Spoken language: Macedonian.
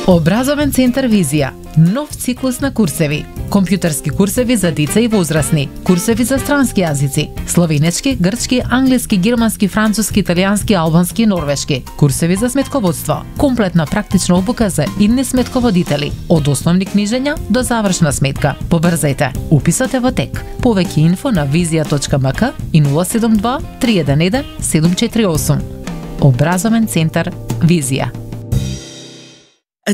Образовен центар Визија. Нов циклус на курсеви. Компјутерски курсеви за деца и возрастни, курсеви за странски јазици, словенечки, грчки, англиски, германски, француски, италијански, албански и норвешки, курсеви за сметководство, комплетна практична обука за идни сметководители, од основни книжења до завршна сметка. Побрзајте, уписот е во тек. Повеќе инфо на vizia.mk и 072 311 748. Образовен центар Визија.